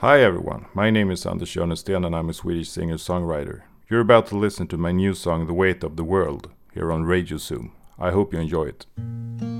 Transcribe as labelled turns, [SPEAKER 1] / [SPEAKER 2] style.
[SPEAKER 1] Hi everyone, my name is Anders Jönesten and I'm a Swedish singer-songwriter. You're about to listen to my new song The Weight of the World here on Radio Zoom. I hope you enjoy it.